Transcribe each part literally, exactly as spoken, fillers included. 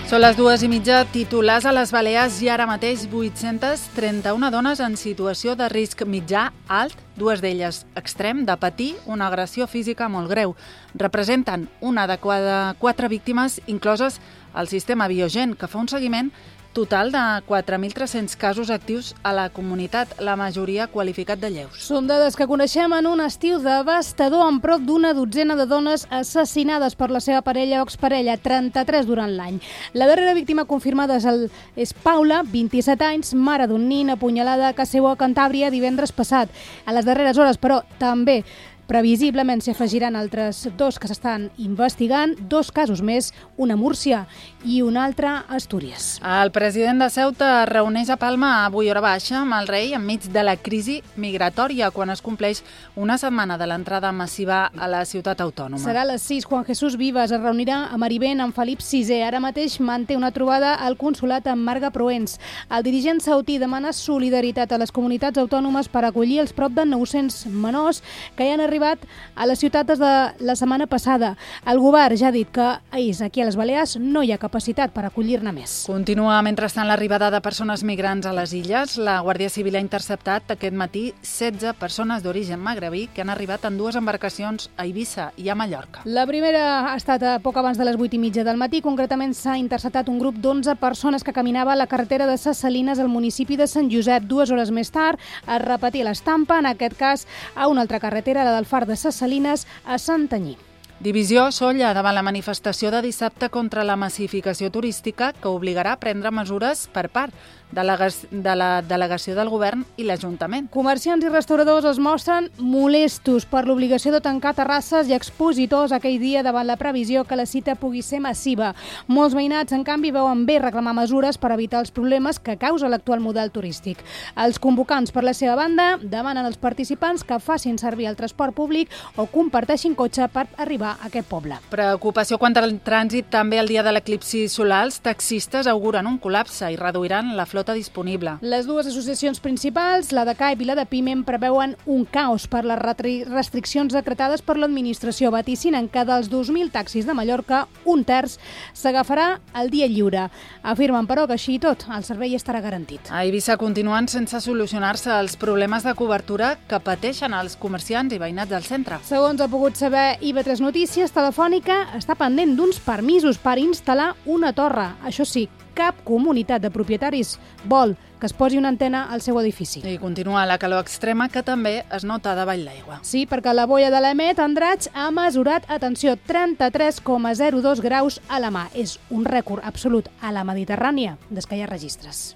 Són les dues i mitja. Titulars a les Balears i ara mateix vuit-centes trenta-una dones en situació de risc mitjà-alt, dues d'elles extrem, de patir una agressió física molt greu. Representen una de quatre víctimes incloses al sistema Biogen, que fa un seguiment total de quatre mil tres-cents casos actius a la comunitat, la majoria qualificat de lleus. Són dades que coneixem en un estiu devastador amb prop d'una dotzena de dones assassinades per la seva parella o exparella, trenta-tres durant l'any. La darrera víctima confirmada és, el, és Paula, vint-i-set anys, mare d'un nin apunyalada a casa seva a Cantàbria divendres passat. A les darreres hores, però, també previsiblement s'hi afegiran altres dos que s'estan investigant, dos casos més, una a Múrcia i un altre a Astúries. El president de Ceuta es reuneix a Palma avui hora baixa amb el rei enmig de la crisi migratòria quan es compleix una setmana de l'entrada massiva a la ciutat autònoma. Serà a les sis. Juan Jesús Vives es reunirà a Marivent amb Felip sisè. Ara mateix manté una trobada al consolat amb Marga Proens. El dirigent sautí demana solidaritat a les comunitats autònomes per acollir els prop de nou-cents menors que hi han arribat a la ciutat des de la setmana passada. El govern ja ha dit que és aquí a les Balears no hi ha capacitat per acollir-ne més. Continua mentrestant l'arribada de persones migrants a les illes. La Guàrdia Civil ha interceptat aquest matí setze persones d'origen magrebí que han arribat en dues embarcacions a Eivissa i a Mallorca. La primera ha estat a poc abans de les vuit i mitja del matí. Concretament s'ha interceptat un grup d'onze persones que caminava a la carretera de Ses Salines al municipi de Sant Josep. Dues hores més tard es repetia l'estampa, en aquest cas a una altra carretera, la del Far de Ses Salines a Santanyí. Divisió a Sóller davant la manifestació de dissabte contra la massificació turística que obligarà a prendre mesures per part de la, de la delegació del govern i l'Ajuntament. Comerciants i restauradors es mostren molestos per l'obligació de tancar terrasses i expositors aquell dia davant la previsió que la cita pugui ser massiva. Molts veïnats, en canvi, veuen bé reclamar mesures per evitar els problemes que causa l'actual model turístic. Els convocants, per la seva banda, demanen als participants que facin servir el transport públic o comparteixin cotxe per arribar a aquest poble. Preocupació quant al trànsit també el dia de l'eclipsi solar. Els taxistes auguren un col·lapse i reduiran la flota disponible. Les dues associacions principals, la de C A I P i la de Pimem, preveuen un caos per les restriccions decretades per l'administració. Vaticinen que dels dos mil taxis de Mallorca, un terç s'agafarà el dia lliure. Afirmen, però, que així i tot, el servei estarà garantit. A Eivissa continuen sense solucionar-se els problemes de cobertura que pateixen els comerciants i veïnats del centre. Segons ha pogut saber I V tres Notícies, Telefònica està pendent d'uns permisos per instal·lar una torre. Això sí, cap comunitat de propietaris vol que es posi una antena al seu edifici. I continua la calor extrema que també es nota davall l'aigua. Sí, perquè la boia de l'Emet, Andratx, ha mesurat, atenció, trenta-tres coma zero dos graus a la mà. És un rècord absolut a la Mediterrània des que hi ha registres.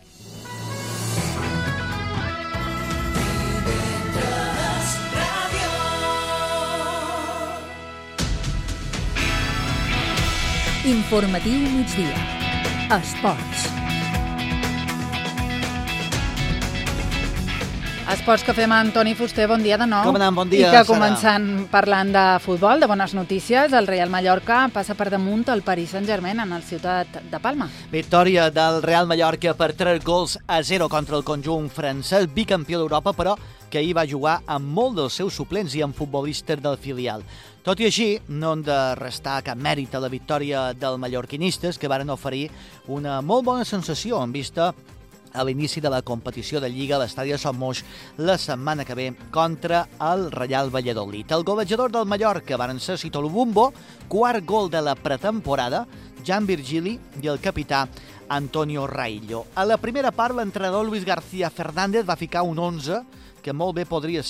Informatiu migdia. Esports. Esports que fem amb Toni Fuster. Bon dia de nou. Com anem? Bon dia, I que Sara. començant parlant de futbol, de bones notícies, el Real Mallorca passa per damunt el Paris Saint-Germain en el Ciutat de Palma. Victòria del Real Mallorca per tres gols a zero contra el conjunt francès, bicampió d'Europa, però que ahir va jugar amb molt dels seus suplents i amb futbolistes del filial. Tot i així, no hem de restar cap mèrit a la victòria dels mallorquinistes, que varen oferir una molt bona sensació en vista a l'inici de la competició de Lliga a l'estadi de Son Moix la setmana que ve contra el Real Valladolid. El golejador del Mallorca varen ser Sito Lubumbo, quart gol de la pretemporada, Jan Virgili i el capità Antonio Raillo. A la primera part, l'entrenador Luis García Fernández va ficar un onze que molt bé podria